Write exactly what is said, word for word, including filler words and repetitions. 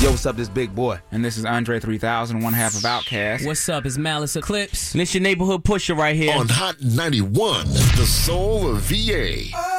Yo, what's up? This Big Boy. And this is Andre three thousand, one half of Outkast. What's up? It's Malice Eclipse. And it's your neighborhood pusher right here. On Hot ninety-one, the soul of V A.